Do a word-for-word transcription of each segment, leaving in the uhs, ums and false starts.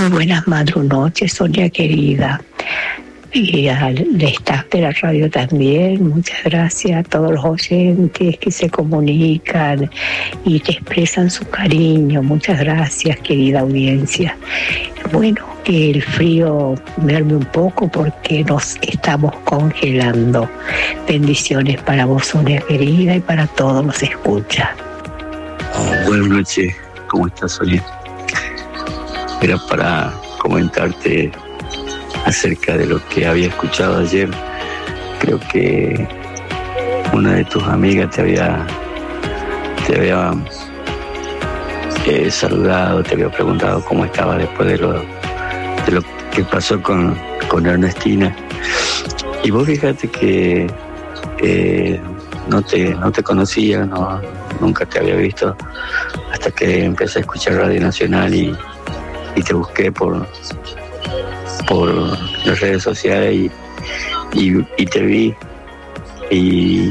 Muy buenas madrunoches, Sonia querida. Y al staff de la radio también, muchas gracias a todos los oyentes que se comunican y te expresan su cariño. Muchas gracias, querida audiencia. Bueno, que el frío merme un poco porque nos estamos congelando. Bendiciones para vos, Sonia querida, y para todos los escuchas. Buenas noches, ¿cómo estás, Sonia? Era para comentarte acerca de lo que había escuchado ayer. Creo que una de tus amigas te había te había eh, saludado, te había preguntado cómo estaba después de lo, de lo que pasó con, con Ernestina. Y vos fíjate que eh, no te no te conocía, no, nunca te había visto hasta que empecé a escuchar Radio Nacional y, y te busqué por por las redes sociales y, y, y te vi y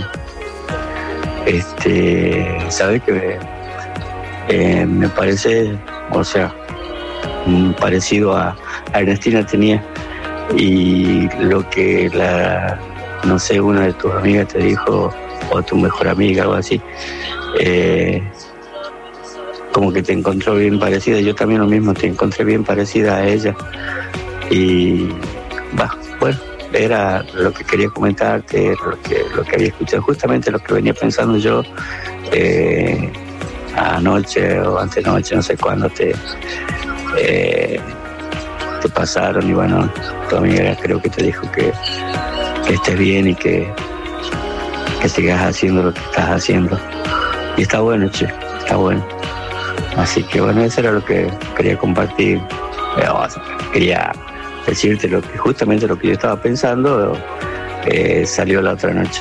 este sabes que eh, me parece, o sea, parecido a, a Ernestina tenía, y lo que la no sé, una de tus amigas te dijo, o tu mejor amiga, algo así, eh, como que te encontró bien parecida. Yo también lo mismo, te encontré bien parecida a ella. Y bah, bueno, era lo que quería comentarte, lo que, lo que había escuchado, justamente lo que venía pensando yo eh, anoche o antenoche, no sé cuándo te, eh, te pasaron. Y bueno, tu amiga creo que te dijo que, que estés bien y que, que sigas haciendo lo que estás haciendo. Y está bueno, che, está bueno. Así que bueno, eso era lo que quería compartir. Pero, quería decirte lo que justamente lo que yo estaba pensando eh, salió la otra noche.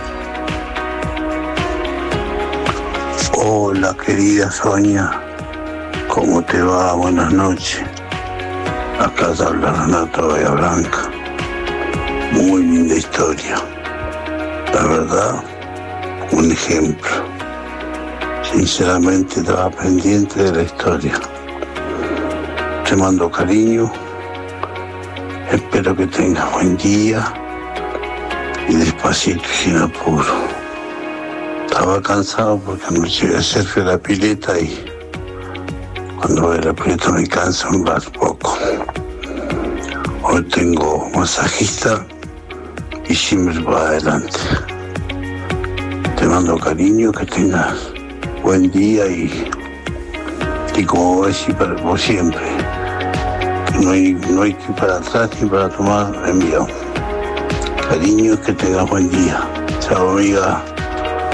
Hola querida Sonia, ¿cómo te va? Buenas noches. Acá te habla Renato Bahía Blanca. Muy linda historia. La verdad, un ejemplo. Sinceramente estaba pendiente de la historia. Te mando cariño. Espero que tengas buen día y despacito y sin apuro. Estaba cansado porque anoche iba a hacer la pileta y cuando voy a la pileta me cansa un poco. Hoy tengo masajista y siempre va adelante. Te mando cariño, que tengas buen día y, y como voy a decir para por siempre. No hay, no hay que ir para atrás ni para tomar envío. Cariño, que tengas buen día. Chao, amiga.